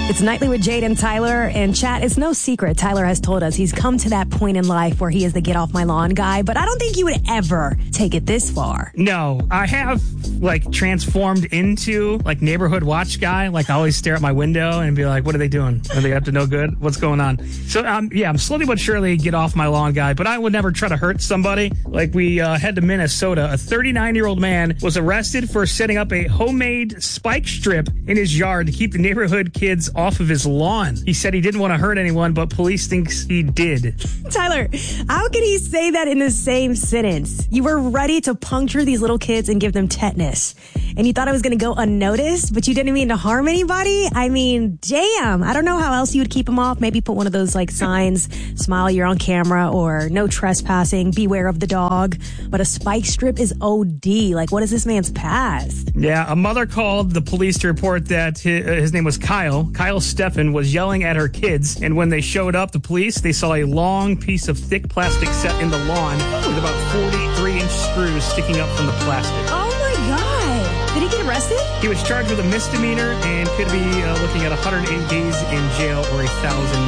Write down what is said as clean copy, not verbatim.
It's Nightly with Jade and Tyler. And chat, it's no secret. Tyler has told us he's come to that point in life where he is the get off my lawn guy, but I don't think you would ever take it this far. No, I have transformed into neighborhood watch guy. I always stare at my window and be like, what are they doing? Are they up to no good? What's going on? So I'm slowly but surely get off my lawn guy, but I would never try to hurt somebody. We head to Minnesota. A 39-year-old man was arrested for setting up a homemade spike strip in his yard to keep the neighborhood kids off of his lawn. He said he didn't want to hurt anyone, but police thinks he did. Tyler, how can he say that in the same sentence? You were ready to puncture these little kids and give them tetanus, and you thought I was going to go unnoticed, but you didn't mean to harm anybody? I mean, damn. I don't know how else you would keep them off. Maybe put one of those signs, smile, you're on camera, or no trespassing, beware of the dog. But a spike strip is OD. What is this man's past? Yeah, a mother called the police to report that his name was Kyle. Kyle Steffen was yelling at her kids, and when they showed up, the police, they saw a long piece of thick plastic set in the lawn with about 43-inch screws sticking up from the plastic. Oh my God. Did he get arrested? He was charged with a misdemeanor and could be looking at 180 days in jail or $1,000.